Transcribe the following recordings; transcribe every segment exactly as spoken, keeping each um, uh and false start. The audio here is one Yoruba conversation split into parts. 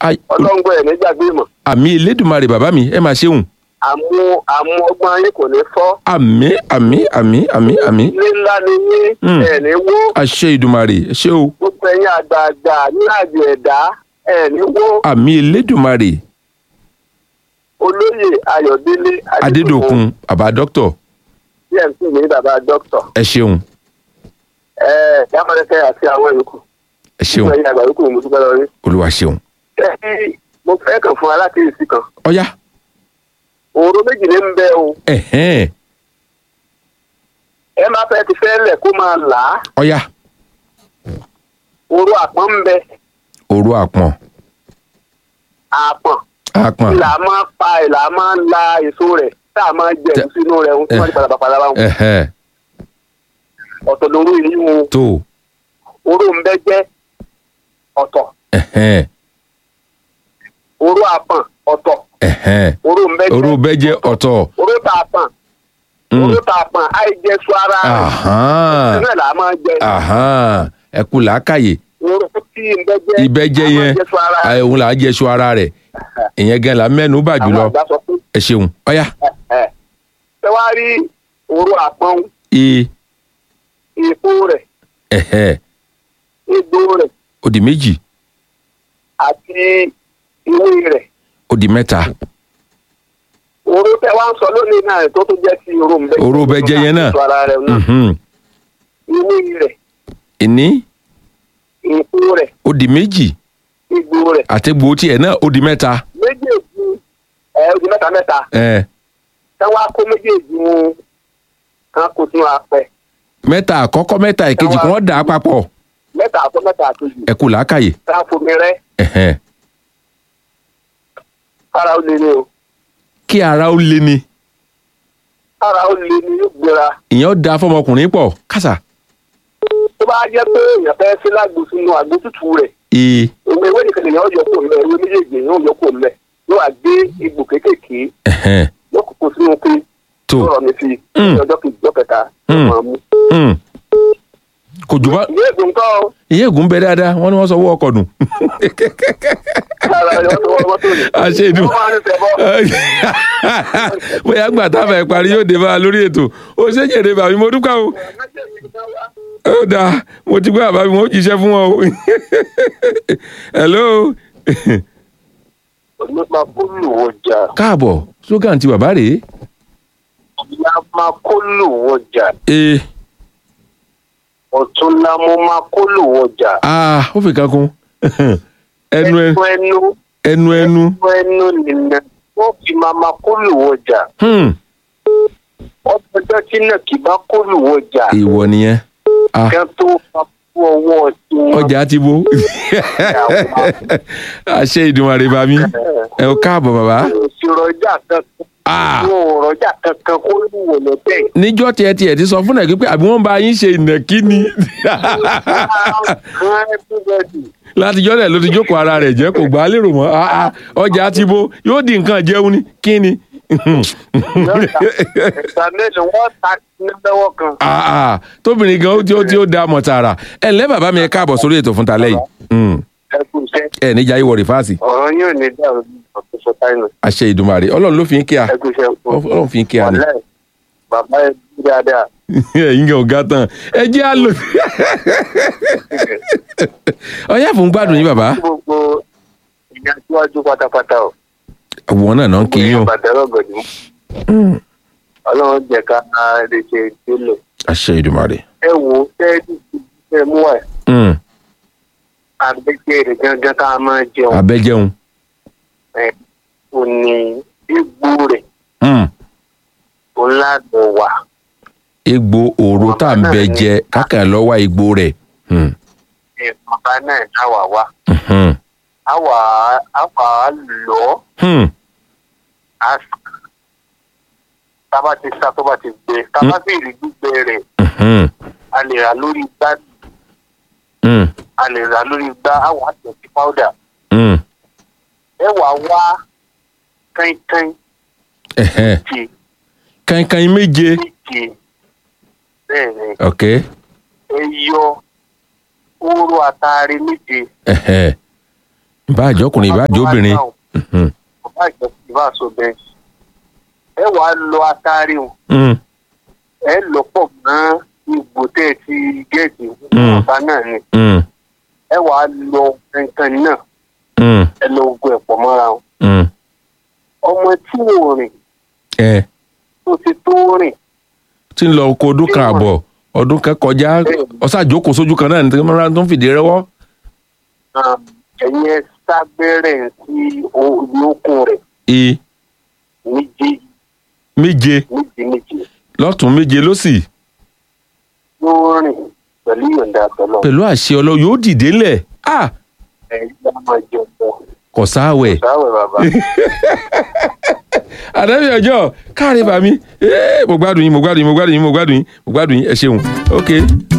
ọlọ́ngbọ́n ẹ̀ nígbàgbé mọ̀. àmì Elédùmarè bàbá mi ẹ máa ṣeun. àmú àmú ọgbọ́n ayé kò ní fọ́. àmì àmì àmì àmì àmì. ilé ńlá ni yín ẹ̀ ní wó. àṣẹ Ìdùmarè ẹ ṣé o. gbogbo ẹ̀yin àgbààgbà ní àjò ẹ̀dá ẹ̀ ní wó. àmì Elédùmarè. olóyè Ayọ̀délé Adédòkun bàbá dókítà. bí ẹ̀ ń pè ní bàbá dókítà. ẹ ṣeun. ẹ Dámọ́lẹ́kẹ́ àti àwọn ìlúkù. ẹ ṣeun. gbogbo ẹ̀yin àgbà ìlúkù mo dúpẹ́ lọ rí. Olúwa ṣeun. ẹ mo fẹ́ kàn fún alákìyèsí kan. ọ̀yá. òru méjì ní ń bẹ o. ẹ̀hẹ́n. ẹ máa fẹ́ ti fẹ́ lẹ̀ kó máa là á. ọ̀yá. òru àpọ́n ń bẹ. òru àpọ̀n. àpọ̀n. àpọ̀n. ìlà máa pa ìlà máa ń la èso rẹ̀ tá a máa jẹ ẹ̀gúsí inú rẹ̀ ń tí wọ́n ti padà bàbá lára wọn. ẹ̀hẹ́n. ọ̀tọ̀ lóru yìí wọn. tó. òru ń bẹ jẹ́ ọ̀tọ̀. ẹ̀hẹ́n. òru àpọ̀n ọ̀tọ̀. ẹ̀hẹ́n. òru ń bẹ jẹ́ òru bẹ́jẹ́ ọ̀tọ̀. òru tá a pọ̀n. Mm. òru tá a pọ̀n àìjẹsọ ara rẹ̀. Ahán. ìṣúná là máa jẹ. Ahán. ẹ kú làákàyè. òru tí ń bẹ jẹ́ ìbẹ́jẹ́ yẹn ẹ, òun là á jẹ́sọ ara rẹ̀ ìyẹn gan la mẹ́nu bà jùlọ. àwọn àgbà sọ pé ẹ ṣeun. ọ̀yá. ẹ ṣe wá rí òru àpọ́n e. èpo rẹ̀ ẹ̀hẹ́. egbò rẹ̀ ó di méjì. àti ìwé rẹ̀. ó di mẹ́ta. òru tẹ wá ń sọ lónìí náà tó tún jẹ́ sí òru ń bẹ. òru bẹ́jẹ́ yẹn náà. ètò ara rẹ̀ náà. Mhm. ìwé rẹ̀ ìní èpo rẹ̀ ó di méjì egbò rẹ̀. àtẹ̀gbò tiẹ̀ náà ó di mẹ́ta. méjèèjì ẹ ó di mẹ́ta mẹ́ta. ẹ táwọn akó méjèèjì wọn kan kó sínú apẹ. mẹ́ta àkọ́kọ́ mẹ́ta ìkejì kí wọ́n dà á papọ̀. mẹ́ta àkó mẹ́ta àkejì. ẹ kú làákàyè. tá a fomi rẹ́ ẹ̀hẹ́n. ara ó lé ní o. kí ara ó lé ni ara ó lé ní yóò gbéra. ìyẹn ó da fọmọkùnrin pọ̀ kásà. tó bá jẹ́ pé èèyàn fẹ́ sí lágbo sínú àgbo tútù rẹ̀. ee. ìwé ìwé nìkan lèèyàn yọ kó mẹ́ ìwé méjèèjì yóò yọ kó mẹ́ yóò wá gbé egbò kéékèèké ẹ̀hẹ́n. yóò kókó sínú pé tó. yóò rọ̀ mí sí Mm. i ọjọ́ kejì ọjọ́ kẹta yóò Mm. máa mú. Mm. kò jù bá ìwé ègbò nǹkan o. ìyẹn ègún bẹ dáadáa wọ́n ní wọ́n sọ owó ọkọ̀ nù. ara rẹ̀ wọ́n tó wọ́n mọ́tò ní. àṣẹ ìdùn. wọ́n máa ń tẹ̀ bọ́. bóyá gbà táfà ẹ̀ parí yóò dé bá a lórí ètò ó ṣe jèrè bàbí mo dúpẹ́ o. ó dáa mo ti gbé àbá mi mo jíṣẹ́ fún wọn o. hello. ọ̀nà máa kó lù wọjà. káàbọ̀ slogan ti bàbá rèé. ọ̀nà máa kó lù wọjà. ee. ọ̀túnla mo máa kó lù wọjà. aa ó fi kan kún. ẹnu ẹ- ẹnu ẹnu ẹnu. ẹnu nìyẹn wọ́n fi máa máa kó lù wọjà. Hmm. ọ̀pọ̀jọ́ tí náà kì bá kó lù wọjà. ìwọ nìyẹn. ah kan tó fa fún ọwọ́ tí wọ́n. ọjà ti bo. àṣẹ Ìdùmarè bá mi. ẹ ò káàbọ̀ bàbá. òṣèrọ̀jà kankan. ah wọn ò rọjà kankan kó lù wọ̀ lọ́tẹ̀. níjọ́ tiẹ̀ tiẹ̀ ti sọ fún nàkí pé àbí wọ́n bá yín ṣe ìnàkí ni. látijọ́ rẹ̀ ló ti jókòó ara rẹ̀ jẹ́ kò gbà á lérò mọ́. Ah, ah, ọjà ti bo yóò di nǹkan jẹun ni kí ni. ìgbà mélòó wọ́n ta ní lọ́wọ́ kan. Ah, ah, tóbìnrin gan ó tí ó tí ó da mọ̀ tààrà ẹ ǹlẹ́ bàbá mi ẹ káàbọ̀ sórí ètò fún talẹ́ yìí. Hmm. ẹ kú iṣẹ́. ẹ níjà ìwọ rìfáàsì. ọ̀rọ̀ yóò ní dàrú ọ̀tún sọ táìnà. àṣẹ Ìdùmarè Ọlọ́run ló fi ń kí a ẹ kú iṣẹ́. Ọlọ́run fi ń kí a ni. wàláì bàbá ẹ bí dáadáa. ẹ̀yin gan ọ̀gá tán ẹ jẹ́ à lò. ọyá fún gbádùn yín bàbá. gbogbo ìyá síwájú pátápátá o. àwọn náà náà ń kí yín o. bàtẹ́rọ̀ gọ̀dú. ọlọ́run jẹ́ ká lè ṣe ìdílé. àṣẹ Ìdùmarè. ẹ wo tẹ́ẹ̀dì ṣe mú ẹ̀. Hmm. àgbẹ̀gbẹ̀rẹ̀ gangan tá a máa jẹun. abẹ́jẹun. ẹ̀ kò ní egbò rẹ̀ Hmm. kò ládùn wà. egbò òru tá à ń bẹ jẹ kákà lọ́wọ́ egbò rẹ̀. Hmm. ẹ̀ bàbá náà dáwà wá. Hmm. àwa àwa lọ Hmm. á tábà ti sá tó bá ti gbẹ tábà sì rí gbígbẹ rẹ̀ Hmm. a lè rà lórí igbá Hmm. a lè rà lórí igbá àwọn àtẹ̀sí powder. Hmm. ẹ wà wá kẹ́ńkẹ́ń Ẹ̀hẹ́. jẹ kankan méje. méje bẹ́ẹ̀ ni ok. ẹ yọ oró àtàrí méje Ẹ̀hẹ́. ìbá àjọkùnrin ìbá àjọbìnrin. ìbá àjọkùnrin ìbá àjọbìnrin ẹ wàá lọ atari o ẹ lọ pọ̀ mọ́ ìgbò tẹ́ ẹ ti géètì ọba náà ni ẹ wàá lọ nǹkan náà ẹ lọ ogun ẹ̀pọ̀ mọ́ra o ọmọ tí ò rìn tó ti tó rìn. tí ń lọ oko ọdún kan àbọ̀ ọdún kan kọjá ọ̀sàjókòó sójú kan náà nítorí mọ́ra tó ń fìdí rẹ́wọ́. ẹ̀yin ẹ sábẹ́rẹ̀ sí olókun rẹ̀. e. méje. méje. méje méje. lọ́tún méje lósì. yóò rìn pẹ̀lú ìyọ̀ǹda àtọ́lọ́. pẹ̀lú àṣẹ ọlọ́ yóò dìde lẹ̀. ẹ yá máa jẹ ọ̀pọ̀. kò sáwẹ̀. kò sáwẹ̀ bàbá. àdàbí ọjọ́ káàrí bàmí mo gbádùn yín mo gbádùn yín mo gbádùn yín mo gbádùn yín mo gbádùn yín ẹ ṣeun ok.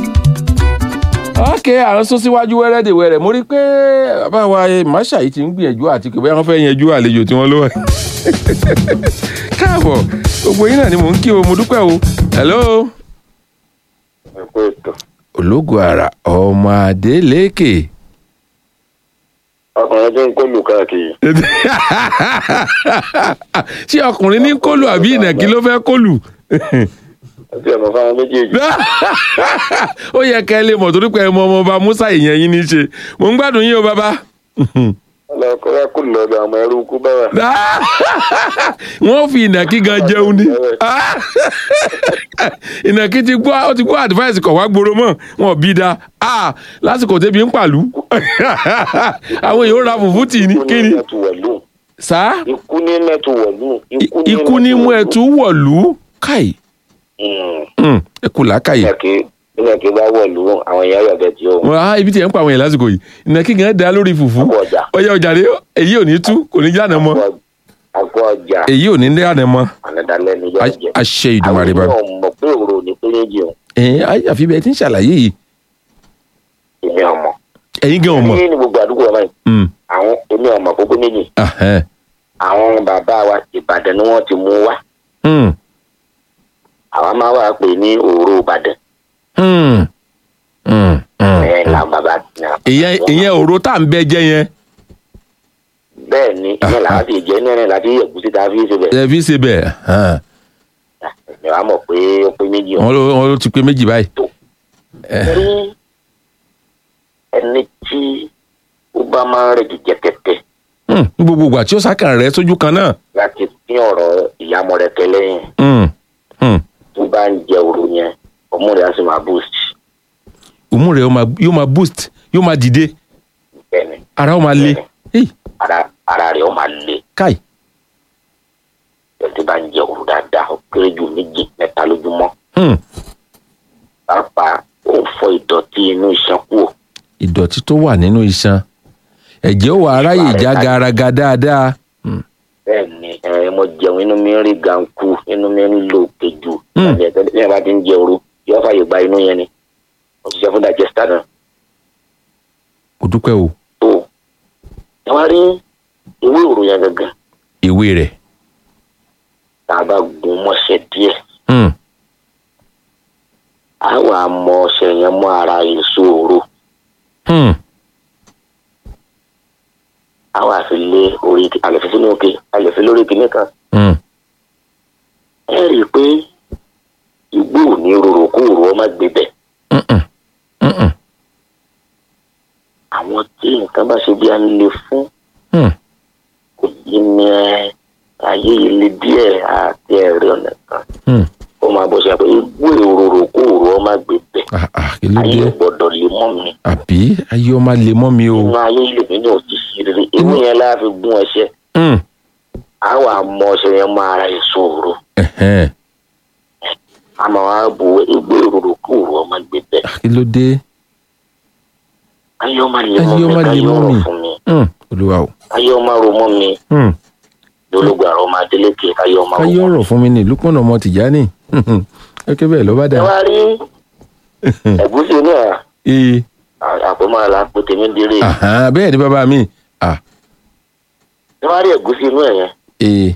ok àwọn sún síwájú wẹ́rẹ́dẹ̀ wẹ́rẹ́ mo rí i pé bàbá wa Masha yìí ti ń gbìyànjú àti pé wọ́n fẹ́ yanjú àlejò tí wọ́n ló wà. káàbọ̀ gbogbo yín náà ni mò ń kí o mo dúpẹ́ o hello. ológun ara ọmọ Adélékè. ọkùnrin tó ń kọlù káàkiri. ṣé ọkùnrin ní kọlù àbí ìnàkí ló fẹ́ kọlù. àti ẹ̀mọ́ fáwọn méjèèjì. ó yẹ kẹ́ ẹ lè mọ̀ torí pé ẹ mọ ọmọ ọba Musa ìyẹn yín ní í ṣe mò ń gbádùn yín o bàbá. ọlọ́kọ̀ọ́yà kò lọ́dọ̀ àwọn ẹrú kú bá wà. wọ́n fi ìnàkí gan jẹun ní. ìnàkí ti gbọ́ ó ti gbọ́ advice kọ̀ wá gbòòrò mọ́ wọn bí da lásìkò tẹ́bi ń pàlú. àwọn èèyàn ra fùfú tì ní kíni. sá. ikú ní mẹ́tò wọ̀lú. ikú ní mú ẹtù wọ̀lú káì. ẹ kù lákàyè. ìnàkí bá wọ̀lú àwọn èèyàn yọ̀ bẹ́ẹ̀ tí ó. wọ́n á ibi tí ẹ̀ ń pa àwọn èèyàn lásìkò yìí ìnàkí gan da lórí fùfú. ọjà ọjà rẹ èyí ò ní tú kò ní jáde mọ́. àgọ́ ọjà. èyí ò ní jáde mọ́. ànádàlẹ́ ni yóò jẹ. àṣẹ Ìdùmarè bá. àwọn èèyàn mọ̀ pé òru ní pé méjì o. ẹ àfi bẹ́ẹ̀ tí ń ṣàlàyé yìí. èmi ọmọ. ẹ̀yin gan ọmọ. ní gbogbo àdúgbò ọmọ yìí. àwọn èmi ọmọ gbogbo méjì. àwọn bàbá wa Ìbàdàn ni wọ́n ti mú wá. àwa máa wà pé ní òru Ìbàdàn. ẹ làwọn bàbá. ìyẹn òru tá à ń bẹ jẹ yẹn. bẹ́ẹ̀ ni ìyẹn làwọn ti jẹ́ ní ẹ̀rìn láti ẹ̀gúsí tá a fi ṣe bẹ̀. ẹ fi ṣe bẹ̀. ẹ wàá mọ̀ pé ó pé méjì. wọ́n ló ti pé méjì báyìí. rí ẹni tí ó bá máa ń rẹ̀ jìjẹ tẹ̀tẹ̀. ní gbogbo ìgbà tí ó sákàn rẹ̀ sójú kan náà. láti pín ọ̀rọ̀ ìyàmọ̀ rẹ̀ kẹlẹ́yìn. tó bá ń jẹ òru yẹn ọmú rẹ̀ á sì máa boost. ọmú rẹ̀ yóò máa boost yóò máa dìde. bẹ́ẹ̀ni. ara ó máa le. ara ara rẹ̀ ó máa le. káì. tó bá ń jẹ òru dáadáa ó kéré ju méjì mẹ́ta lójúmọ́. pàápàá ó fọ ìdọ̀tí inú iṣan kúrò. ìdọ̀tí tó wà nínú iṣan ẹ̀jẹ̀ ó wà aráyè já garaga dáadáa. bẹ́ẹ̀ni ẹ mo jẹun inú mi ń rí gankú inú mi ń lò kejì. bí ẹ bá ti ń jẹ òru yóò fàyè gba inú yẹn ni ó ti ṣe fún digesta náà. o dúpẹ́ o. tó ẹ wá rí ewé òru yẹn gangan. ewé rẹ̀. tá a bá gun mọ́ṣẹ́ díẹ̀. a wà mọ ọṣẹ yẹn mọ́ ara èso òru. a wà fi lé orí àlẹ́fẹ́ sínú òkè àlẹ́fẹ́ lórí kìíní kan. ẹ rí i pé igbó ò ní rorò kó òru ọmọ gbé bẹ̀. àwọn tí nǹkan bá ṣe bí a ń le fún. kò yí ní ayé ilé díẹ̀ àti ẹ̀rí ọ̀nà kan. ó máa bọ̀ sí àpò igbó ìrorò kó òru ọmọ gbé bẹ̀. ayé gbọ́dọ̀ lè mọ́ mi. àbí ayé ọmọ lè mọ́ mi o. inú ayé ilé mi náà ti ṣe rere inú yẹn láà fi gún ọṣẹ. a wà mọ ọṣẹ yẹn mọ ara èso òru. a máa wá bu igbó ìrorò kó òru ọmọ gbé bẹ̀. kí ló dé. ayé ọmọ lè mọ́ mi káyé ọ̀rọ̀ fún mi. olúwa o. ayé ọmọ rò mọ́ mi. lólógbò àrò ọmọ Adélékè káyé ọmọ rò mọ́ mi. káyé ọ̀rọ̀ fún mi ní Lúpọ̀nà ọmọ Tìjání. ẹkẹ bẹ́ẹ̀ ló bá dà. ẹ wá rí ẹ̀gúsí náà. àpòmọ́ àlà àpò tèmi dérè. bẹ́ẹ̀ ni bàbá mi. ẹ wá rí ẹ̀gúsí inú ẹ̀ yẹn.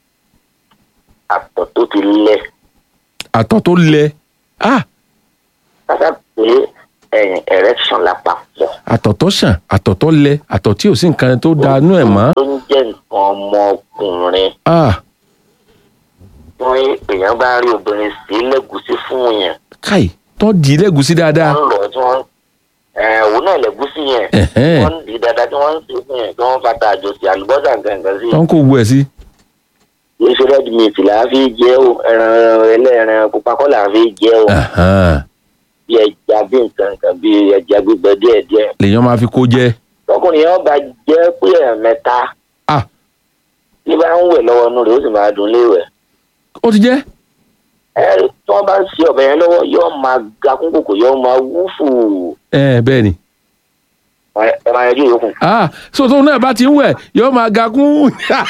àtọ̀ tó ti lẹ̀. àtọ̀ tó lẹ̀. kásá pé ẹ̀yìn erection lápapọ̀. àtọ̀ tó ṣàn àtọ̀ tó lẹ àtọ̀ tí ò sí nǹkan tó da inú ẹ̀ mọ́. tó ń jẹ́ nǹkan ọmọkùnrin. ah wọ́n èèyàn bá rí obìnrin sí lẹ́gùsí fún yẹn. káì tó dì í lẹ́gùsí dáadáa. wọ́n lọ tí wọ́n òun náà lẹ́gùsí yẹn. Ẹ̀hẹ́n. wọ́n dì í dáadáa tí wọ́n ń sè fún yẹn tí wọ́n fata àjò sí àlùbọ́sà nǹkan sí. tó ń kó gbogbo ẹ̀ sí. yìí ṣe red meat là á fi jẹ́ o ẹran ẹlẹ́ran pupa kọ́ là á fi jẹ́ o. Ahan. bí ẹja bí nǹkan kan bí ẹja gbígbẹ díẹ̀díẹ̀. lèèyàn máa fi kó jẹ. tọkùnrin yẹn bá jẹ́ pé ẹ̀ẹ̀mẹ́ta ah tí bá ń wẹ̀ lọ́wọ́ inú rẹ̀ ó sì máa dùn léwẹ̀. ó ti jẹ́. ẹ tí wọ́n bá ń ṣe ọbẹ̀ yẹn lọ́wọ́ yóò máa ga kún kòkò yóò máa wúfù. ẹ bẹ́ẹ̀ ni. ẹ máa yanjú yòókù. ah so tóun náà bá ti ń wẹ̀ yóò máa ga kún.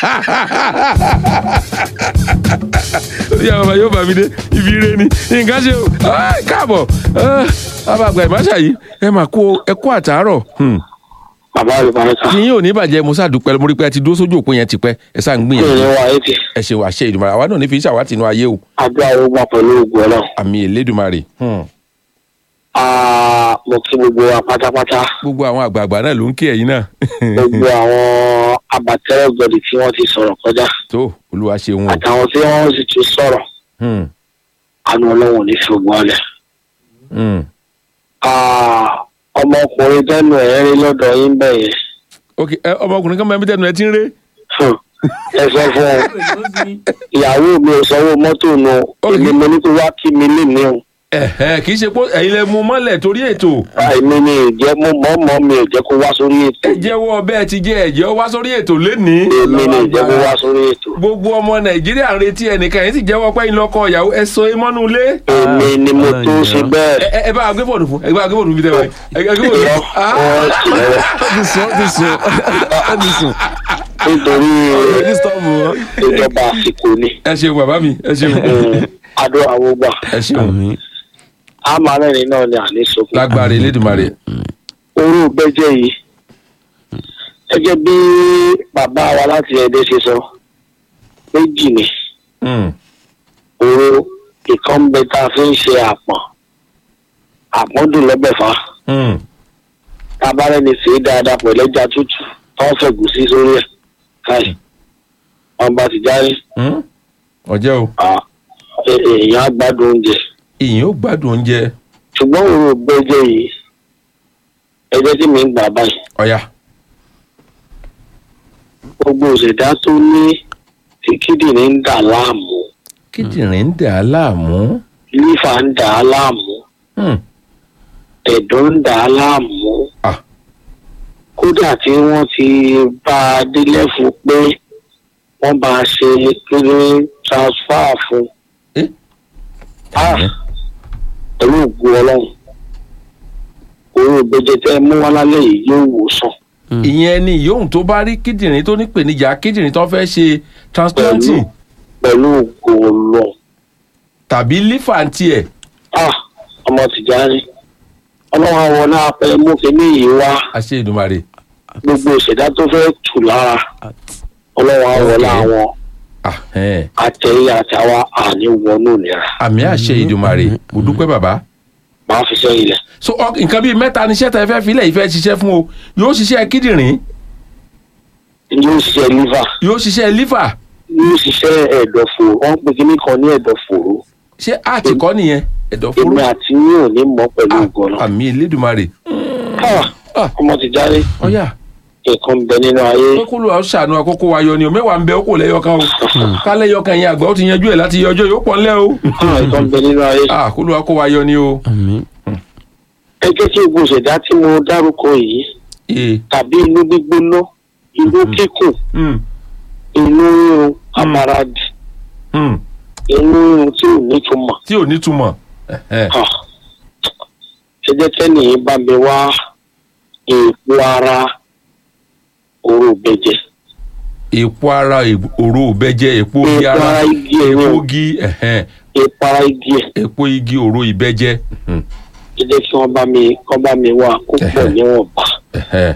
yàrá bàbá yóò bá mi dé ibi ire ni nǹkan ṣe o Ah, káàbọ̀ abàgbà ìmáṣà yìí ẹ máa kó ẹ kó àtàárọ̀. Hmm. bàbá rẹ̀ bá rẹ̀ ká. kí yín ò ní bàjẹ́ mo ṣàdúpẹ́ mo rí pé ẹ ti dúró sójú òpó yẹn tipẹ́ ẹ ṣáà ń kí ni gbìyànjú wà á ti. ẹ ṣe wàá ṣe ìdùmarè àwa náà ní fi ṣàwátì inú ayé o àdúrà ó gbà pẹ̀lú ògùn ọlọ́run. àmì Elédùmarè. Hmm. Ah, mo kí gbogbo wa pátápátá. gbogbo àwọn àgbààgbà náà ló ń kí ẹ̀yin náà. gbogbo àwọn abatẹ́rẹ́ gbọ̀dì tí wọ́n ti sọ̀rọ̀ kọjá. tó olúwa ṣeun o. àtàwọn tí wọ́n sì tún sọ̀rọ̀. Hmm. àánú ọlọ́run ò ní fi ògùn ọlẹ̀. Hmm. Ah, ọmọkùnrin tẹ́nu ẹ̀ rí lọ́dọ̀ yín bẹ̀ yẹn. ok ẹ ọmọkùnrin kan máa ń bí tẹnu ẹ ti ń ré. Hmm. ẹ sọ fún ọ ìyàwó mi ò sanwó mọ́tò nu èmi mo ní kó wá kí mi lè ní o. ẹ̀hẹ́ kì í ṣe pé ẹ̀yin lẹ mú mọ́lẹ̀ torí ètò. àìní mi ò jẹ́ mo mọ́ mọ́ mi ò jẹ́ kó wá sórí ètò. ẹ jẹ́wọ́ bẹ́ẹ̀ ti jẹ́ ẹ̀jẹ̀ wá sórí ètò lénìí. èmi ni ò jẹ́ kó wá sórí ètò. gbogbo ọmọ nàìjíríà ń retí ẹnìkan yẹn sì jẹ́wọ́ pé ìlọ́kọ ìyàwó ẹ sọ mọ́nú ilé. èmi ni mo tó ṣe bẹ́ẹ̀. ẹ ẹ bá a gbé fóònù fún ẹ bá a gbé fóònù bí tẹ́wọ́ ẹ gbé fóònù lọ fún. Ah. wọ́n sì rẹ̀ ó ti sùn ó ti sùn ó ti sùn nítorí ó ti stọ́ọ̀bù wọn. ìjọba àsìkò ni. ẹ ṣeun bàbá mi ẹ ṣeun. àdúrà wo gbà. ẹ ṣeun àmàlẹ́rìn náà ni àní sọkún. lágbára Elédùmarè. orú gbẹ́jẹ́ yìí gẹ́gẹ́ bí bàbá wa láti ẹ̀dẹ́ ṣe sọ méjì ni Hmm. oró ìkan bẹ tá a fi ń ṣe àpọ̀n àpọ̀n dùn lọ́bẹ̀fà Hmm. tábàárẹ̀ ni sèé dáadáa pẹ̀lú ẹja tútù táwọn fẹ́ gùn sí sórí ẹ̀ káì wọn bá ti jáde Hmm. ọjọ́ o ah, e- èèyàn á gbádùn oúnjẹ ìyẹn ó gbádùn oúnjẹ. ṣùgbọ́n oró gbẹ́jẹ́ yìí ẹjẹ́ tí mi ń gbà báyìí ọ̀ya. gbogbo òṣèdá tó ní tí kíndìnrín ń dà láàmú kíndìnrín ń dà á láàmú. lífà ń dà á láàmú Hmm. ẹ̀dọ̀ ń dà á láàmú Ah. kódà tí wọ́n ti bá a délẹ̀ fún pé wọ́n bá a ṣe kíní transfer fún Eh? ah pẹ̀lú ògùn ọlọ́run òun ìgbẹ́jẹ́ tẹ́ mú wá lálẹ́ yìí yóò wò sàn ìyẹn ni yòówù tó bá rí kíndìnrín tó ní pèníjà kíndìnrín tó fẹ́ ṣe transplanting pẹ̀lú ògùn ọlọ́run tàbí lífà ń tiẹ̀. ah ọmọ Tìjàní ọlọ́run àwọn náà pẹ́ mú kíní yìí wá àṣẹ Èdùmàrè. gbogbo ìṣẹ̀dá tó fẹ́ tù lára ọlọ́run àwọn làwọn Ah, eh. àtẹ̀yìn àtàwa àní wọnú nira àmì àṣẹ Èdùmàrè mo dúpẹ́ bàbá. máa fi sẹ́yìn lẹ̀. so ọ- nǹkan bíi mẹ́ta níṣẹ́ tẹ́ fẹ́ filẹ̀ ìfẹ́ ṣiṣẹ́ fún o yóò ṣiṣẹ́ kíndìnrín yóò ṣiṣẹ́ liver yóò ṣiṣẹ́ lífà yóò ṣiṣẹ́ ẹ̀dọ̀fóró wọ́n pe kíní kan ní ẹ̀dọ̀fóró ṣé àti kọ́ nìyẹn ẹ̀dọ̀fóró. èmi àti yín ò ní mọ̀ pẹ̀lú Ah, ògùn àmì Elédùmarè. Ah. ọmọ Tìjàní ọ̀yà nǹkan ń bẹ nínú ayé kókó ló ṣàánú àkókò wa yọ ni o mẹ́wàá ń bẹ ó kò lẹ́yọkan o kálẹ̀ yọkan yẹn àgbà ó ti yanjú ẹ̀ láti yọjọ́ yóò pọ̀ ńlẹ̀ o. Ah, nǹkan ń bẹ nínú ayé. Ah, kó ló wá kó wa yọ ni o. àmín. ẹ jẹ́ kí gbogbo ìṣẹ̀dá tí mo dárúkọ yìí Ee. tàbí inú gbígbóná inú kíkùn Hmm. inú rírun àmàràdì Hmm. inú rírun tí ò nítumọ̀ tí ò ní túmọ̀. Ẹ̀hẹ́. Ah, ẹ jẹ́ kẹ́nìyàn bá mi wá èèpo ara oró gbẹ̀jẹ̀ èpo ara èb- òró ìbẹ́jẹ́ èpo igi èèpo ara ara igi ẹ̀yìn èpo igi ẹ̀hẹ́n, èèpo ara igi ẹ̀ èpo igi òró ìbẹ́jẹ́. Hmm. ẹ jẹ́ kí wọ́n bá mi kọ́ bá mi wá kó pọ̀ Ẹ̀hẹ́. níwọ̀nba Ẹ̀hẹ́.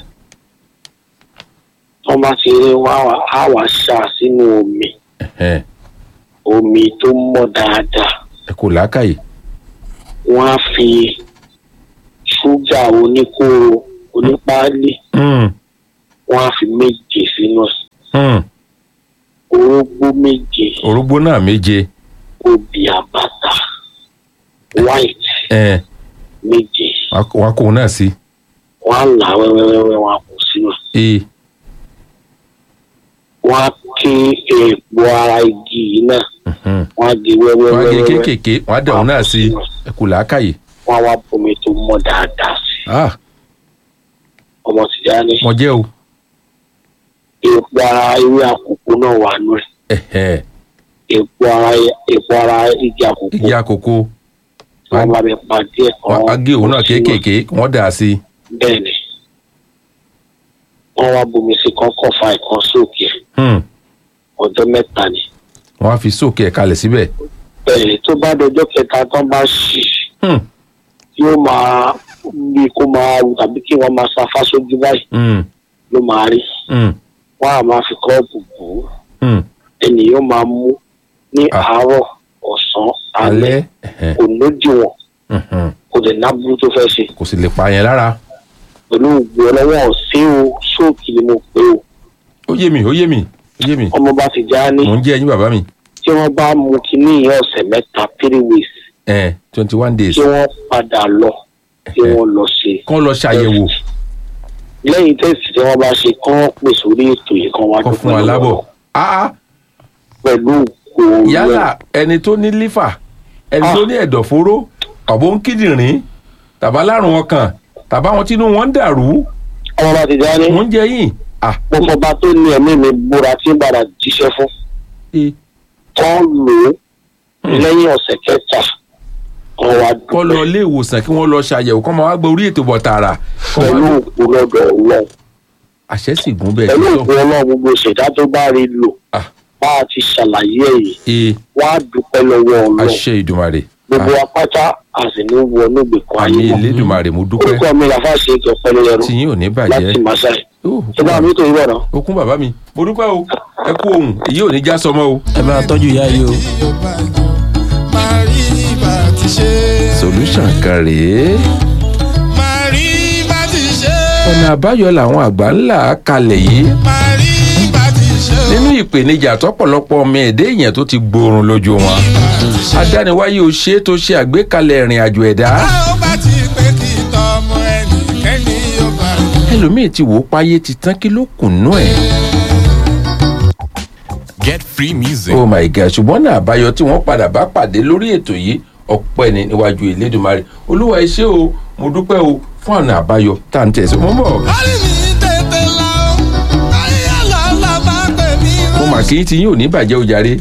wọ́n bá ti rí wá wá á wá ṣá sínú omi Ẹ̀hẹ́. omi tó mọ́ dáadáa ẹ kò lákàyè. wọ́n á fi ṣúgà oníkóró onípaálí wọ́n á fi méje sínú ẹ̀. orógbó méje. orógbó náà méje. obì àbàtà white ẹ méje. wọ́n á kó o náà sí. wọ́n á là wẹ́wẹ́wẹ́wẹ́ wọ́n á kó sínú ẹ̀. wọ́n á ké èèpo ara igi yìí náà. wọ́n á gé wẹ́wẹ́wẹ́wẹ́. wọ́n á gé kéékèèké wọ́n á dà òun náà sí ẹ̀kú làákàyè. wọ́n á wá bomi tó mọ́ dáadáa sí. ọmọ tìjà ni. mo jẹ́ o. èèpo ara ewé àkókò náà wà nù ẹ̀. èèpo ara èèpo ara igi àkókò. igi àkókò. wọ́n bá mi pa díẹ̀ kan. wọ́n á gé òun náà kéékèèké wọ́n dà á sí. bẹ́ẹ̀ni wọ́n wá bomi sí kọ́kọ́ fa ìkan sókè. ọjọ́ mẹ́ta ni. wọ́n á fi sókè ẹ̀ kalẹ̀ síbẹ̀. bẹ́ẹ̀ni tó bá dọjọ́ kẹta tán bá ṣì yóò máa bí kó máa wù tàbí kí wọ́n máa ṣafá sójú báyìí ló máa rí. wọ́n á máa fi kọ́ọ̀pù bò ó. ẹnì yóò máa mú ní àárọ̀ ọ̀sán alẹ́ kò lódiwọ̀n kò dẹ̀ nábúrú tó fẹ́ ṣe. kò sì lè pa yẹn lára. pẹ̀lú ògbó ọlọ́wọ́ ọ̀sẹ̀ o sóòkì ni mo pè o. ó yé mi ó yé mi ó yé mi. ọmọ bá ti já ní. mò ń jẹ́ ẹyin bàbá mi. tí wọ́n bá mú kinní yẹn ọ̀sẹ̀ mẹ́ta three weeks. ẹ twenty one days. tí wọ́n padà lọ tí wọ́n lọ ṣe. kán lọ ṣàyẹ̀wò. lẹ́yìn tẹ́sì tí wọ́n bá ṣe kán pè sórí ètò yìí kan wá kán fún wa lábọ̀. pẹ̀lú òun. yálà ẹni tó ní lífà ẹni tó ní ẹ̀dọ̀fóró tàbó ń kíndìnrín tàbá lárùn ọkàn tàbá wọn tínú wọn ń dàrú. ọmọ bá ti já ní. mò ń jẹ yín. mo fọba tó ní ẹ̀mí mi búra tí ń padà jíṣẹ́ fún. kán lò ó lẹ́yìn ọ̀sẹ̀ kẹta kán wá dúpẹ́. kán lọ ilé ìwòsàn kí wọ́n lọ ṣàyẹ̀wò kán máa wá gbé orí ètò bọ̀ tààrà. pẹ̀lú òkú lọ́dọ̀ ọlọ́run. àṣẹ sì gún bẹ́ẹ̀. pẹ̀lú òkú ọlọ́run gbogbo ìṣẹ̀dá tó bá rí lò bá a ti ṣàlàyé èyí wá dúpẹ́ lọ́wọ́ ọlọ́run. àṣẹ Ìdùmarè. gbogbo apáta àsìní wọ nígbèkùn ayé mọ́. àmì Elédùmarè mo dúpẹ́. orúkọ mi làfáà ṣe kí ọpẹ́ ló yẹrù. tí yín ò ní bàjẹ́. láti Masai. ṣé bá mi tó yí bọ̀dọ̀. okun bàbá mi mo dúpẹ́ o ẹ kú ohun èyí ò ní já sọmọ o. ẹ bá tọ́jú ìyá yìí o. solution kan rèé. ọ̀nà àbáyọ làwọn àgbà ńlá kalẹ̀ yìí. nínú ìpèníjà tọ́pọ̀lọpọ̀ ọmọ ẹ̀dá èèyàn tó ti gbóòórùn lójú wọn. adániwáyé o ṣe tó ṣe àgbékalẹ̀ ìrìn àjò ẹ̀dá. ẹlòmíì ti wò ó páyé ti tán kí ló kùnú ẹ̀. Get free music. oh my god ṣùgbọ́n náà àbáyọ tí wọ́n padà bá pàdé lórí ètò yìí ọpẹ́ ni níwájú Elédùmarè olúwa ẹ ṣé o mo dúpẹ́ o fún ọ̀nà àbáyọ tá à ń tẹ̀sí mọ́ bọ̀. mo mà kí n ti yín ò ní bàjẹ́ o jàre.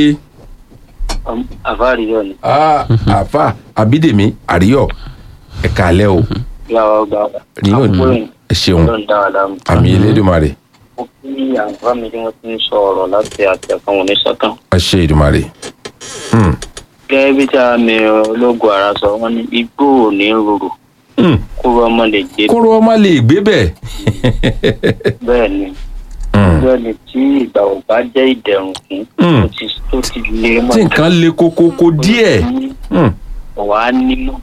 àfa àríyọ ni. àfa Abídèmí àríyọ ẹ kàálẹ́ o. ẹ ṣeun àmì Elédùmarè. mo kí àǹfà mi tí wọ́n ti ń sọ ọ̀rọ̀ láti àtẹ̀kọ́ wọn ní sọ́tàn. ẹ ṣe Ìdùmarè. gẹ́gẹ́ bí tí a mi ológun ara sọ wọ́n ní igbó ò ní rorò kóró ọmọ lè gbé. kóró ọmọ lè gbé bẹ́ẹ̀. bẹ́ẹ̀ ni bẹ́ẹ̀ ni tí ìgbà ò bá jẹ́ ìdẹ̀rùn fún tó ti lé mọ́. tí nǹkan le kókókó díẹ̀. wà á nímọ̀.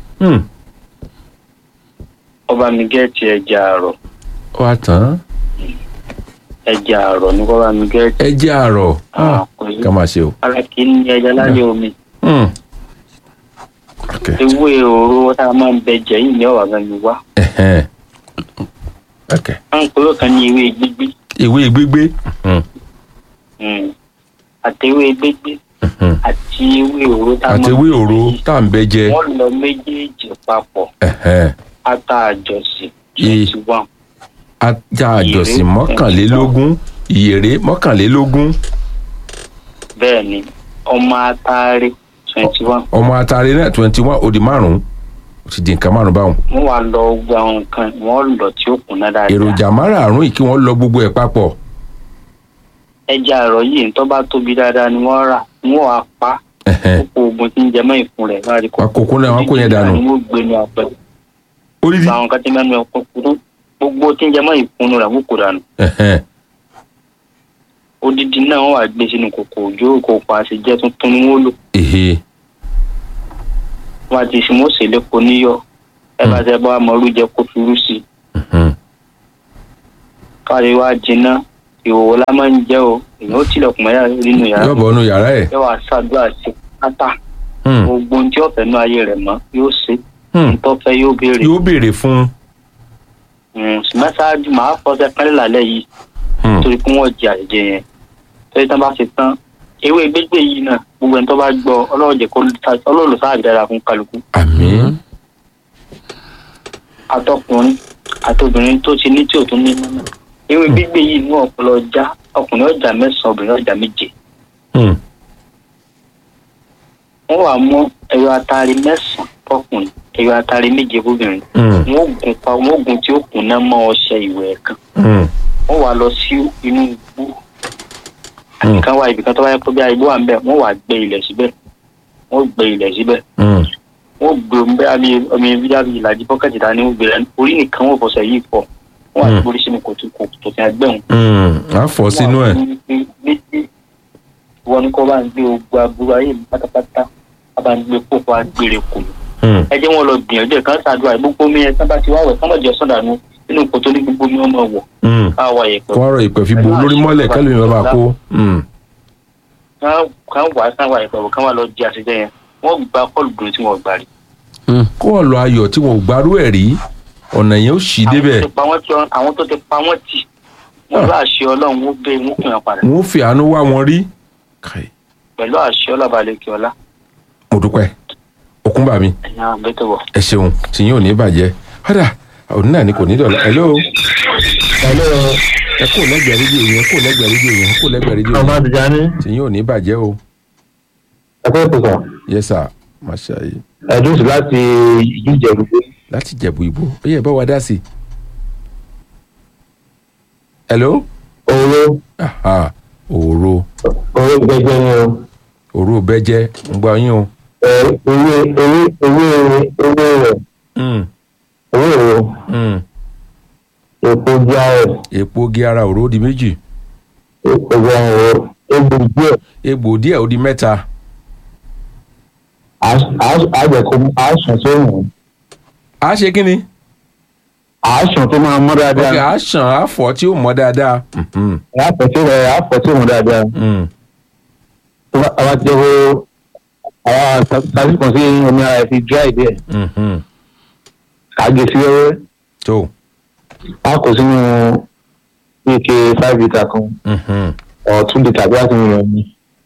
ọba mi gẹ́ẹ̀tì ẹja àrọ̀. wà á tán. ẹja àrọ̀ ní bọ́ba mi gẹ́ẹ̀tì. ẹja àrọ̀ ká máa ṣe o. ara kì í ní ẹja lálẹ́ omi. Okay. ewé òró tá a máa ń bẹ jẹ yìí ní ọ̀wà gan ni wá. à ń pè é kan ní ewé gbígbé. ewé gbígbé. àti ewé gbígbé àti ewé òró tá a máa ń bẹ jẹ. àti ewé òró tá a ń bẹ jẹ. wọ́n lọ méjèèjì papọ̀. ata àjọsìn twenty one. ata àjọsìn mọ́kànlélógún ìyèrè mọ́kànlélógún. bẹ́ẹ̀ ni ọmọ atare twenty one. ọmọ atare náà twenty one ó di márùn-ún ó ti di nǹkan márùn-ún báwọn. wọ́n wá lọ gbogbo àwọn nǹkan wọ́n lọ tí ó kùnà dáadáa. èròjà márààrún yìí kí wọ́n lọ gbogbo ẹ̀ papọ̀. ẹja àrọ̀ yìí tó bá tóbi dáadáa ni wọ́n rà wọ́n wá pa kókó ogun tí ń jẹ mọ́ ìfun rẹ̀ láti kó. àkókò náà wọ́n kó yẹn dànù. wọ́n gbé ní apẹ̀. orídìí. àwọn kan tí mẹ́nu ẹ̀kọ́ kúrú gbogbo tí ń jẹ mọ́ ìfun rẹ̀ wọ́n kó dànù. odidi náà wọ́n wá gbé sínú kòkò òjò kòkò àṣejẹ tuntun ni wọ́n lò. wọ́n ti fi mọ́sẹ̀ lẹ́kọ̀ọ́ níyọ̀ ẹ bá tẹ bá ọmọ olùjẹ kó fi rú sí i káàrí wá jiná ìhòòhò la máa ń jẹ́ o èèyàn ó tilẹ̀kùn mẹ́yà nínú yàrá yóò bọ̀ ọ́nù yàrá ẹ̀. yóò wá ṣàdúrà sí pátá gbogbo ohun tí ọ̀fẹ́ náà ayé rẹ̀ mọ́ yóò ṣe ntọ́fẹ́ yóò béèrè. yóò béèrè fún. mẹ́sáájú màá fọṣẹ kánlẹ̀ lálẹ́ yìí torí pé wọ́n jẹ àjẹjẹ yẹn torí tán bá ṣe tán ewé gbégbé yìí náà gbogbo ẹni tó bá gbọ́ ọlọ́run jẹ́ kó ọlọ́run sáàbì dára fún kálukú. àmín. àtọkùnrin àtobìnrin tó ti ní tí ò tún ní nínú ewé gbígbé yìí ní ọpọlọ ọjà ọkùnrin ọjà mẹ́sàn-án obìnrin ọjà méje. wọ́n wá mú ẹyọ atari mẹ́sàn-án fọkùnrin ẹyọ atari méje fóbìnrin. wọ́n gùn pa wọ́n gùn tí ó kùn náà mọ́ ọṣẹ ìwẹ̀ kan. wọ́n wá lọ sí inú igbó àbíkan wá ibìkan tó bá yẹ kó bí igbó wà ń bẹ̀ wọ́n wá gbẹ́ ilẹ̀ síbẹ̀ wọ́n gbẹ́ ilẹ̀ síbẹ̀. wọ́n gbé omi bẹ́ẹ̀ bí omi bíyà bí ìlàjì bọ́kẹ́tì dání wọ́n gbé rẹ̀ orí nìkan wọ́n fọṣẹ yìí fọ wọ́n wá gbórí sínú kòtò kòtò tí a gbẹ̀ wọn. a fọ sínú ẹ̀. wọ́n ní kó bá ń gbé ogun aburú ayé mi pátápátá a bá ń gbé kókó agbére kù. ẹ jẹ́ wọn lọ gbìyànjú ẹ̀ kán ṣàdúrà gbogbo mi ẹ̀ sábà ti wá wẹ̀ kán mọ̀jọ sọ̀dànù nínú kòtò ní gbogbo mi wọ́n mọ̀ wọ̀ káwá yẹpẹ̀. kó ọ̀rọ̀ ìpè fi bo lórí mọ́lẹ̀ kẹ́lẹ́ mi máa kó. kán wà káwá yẹpẹ̀ wò kán wà lọ di àṣejẹ yẹn wọ́n gba kọ́ọ̀lù dùn tí wọ́n gbà rí. kọ́ọ̀lù ayọ̀ tí wọ́n gbárù ẹ̀ rí ọ̀nà yẹn ó ṣì débẹ̀. àwọn tó ti pa wọ́n tì wọ́n bá àṣẹ ọlọ́run ó bẹ́ẹ̀ wọ́n pè wọ́n padà. wọ́n fi àánú wá wọn rí. pẹ̀lú àṣẹ ọlọ́balẹ̀ kí ọlá. mo dúpẹ́ Òkúnbà mi ẹ ṣeun tí yín ò ní bàjẹ́ ọ̀dà òun náà ni kò ní dọ̀la. hello. hello. ẹ kò lẹ́gbẹ̀ẹ́ rédíò yẹn kò lẹ́gbẹ̀ẹ́ rédíò yẹn kò lẹ́gbẹ̀ẹ́ rédíò yẹn. ọmọ àbíjá ni. tí yín ò ní bàjẹ́ o. ẹ kọ́ ètò kan. yes sir masha yi. ẹ̀dùn sí láti ìlú Ìjẹ̀bú. láti Ìjẹ̀bú Ìgbò ó yẹ bá wa dá sí i. hello. òru. òru. òru gbẹjẹ ni o. òru bẹjẹ ń gbọ́ yín o. ẹ ewé ewé ewé ewé rẹ. owó èrò. epo gíárẹ̀. epo gíárà òró di méjì. epo gíárẹ̀ egbò díẹ̀. egbò díẹ̀ ó di mẹ́ta. àjẹkù àásùn tó wù. a ṣe kí ni. àásùn tó máa mọ́ dáadáa. ok àásùn àfọ̀ tí ó mọ́ dáadáa. àfọ̀ tí ó àfọ̀ tí ó mọ́ dáadáa. àwọn ti wo àwọn sásìkò sí omi ara ẹ̀ fi dry díẹ̀. kàgé sí wẹ́wẹ́. tó. a kò sínú ike five litre kan or two litre bí a ti ń yàn ní.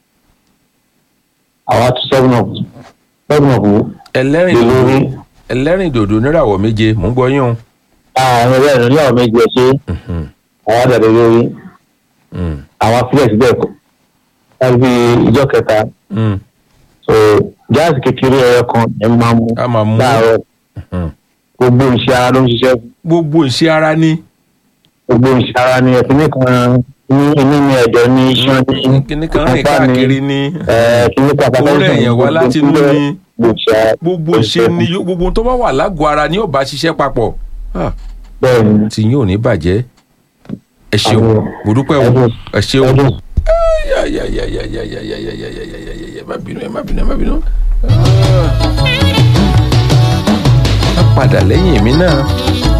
àwa tún seven up seven up wo. ẹlẹ́rìn ẹlẹ́rìn dòdò níràwọ̀ méje mò ń gbọ́ yín o. àwọn ẹlẹ́rìn níràwọ̀ méje ẹ̀ ṣe àwa dàdé lórí àwọn afílẹ̀ síbẹ̀ kọ́ láti ìjọ kẹta. so gáàsì kékeré ẹyọ kan ẹ máa mú láàárọ̀ gbogbo iṣẹ́ ara ló ń ṣiṣẹ́ fún. gbogbo iṣẹ́ ara ní. gbogbo iṣẹ́ ara ní ẹ̀sìn nìkan ní inú ní ẹ̀jọ̀ ní iṣan ní kíní kan rìn káàkiri ní kíní kan orí ẹ̀yàn wá láti inú ní gbogbo iṣẹ́ ní gbogbo tó bá wà lágọ̀ọ́ ara ní ó bá ṣiṣẹ́ papọ̀. bẹ́ẹ̀ni tí yín ò ní bàjẹ́ ẹ ṣeun mo dúpẹ́ o ẹ ṣeun. ẹ má bínú ẹ má bínú ẹ má bínú. má padà lẹ́yìn mi náà.